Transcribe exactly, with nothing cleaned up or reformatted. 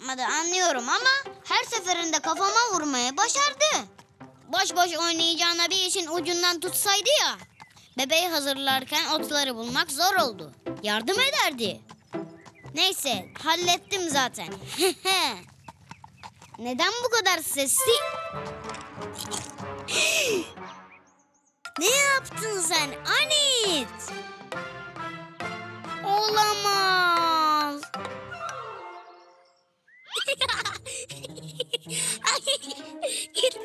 yapmadı anlıyorum ama her seferinde kafama vurmaya başardı. Boş boş oynayacağına bir işin ucundan tutsaydı ya. Bebeği hazırlarken otları bulmak zor oldu. Yardım ederdi. Neyse, hallettim zaten. Neden bu kadar sesli? Ne yaptın sen Anit? Olamaz. Git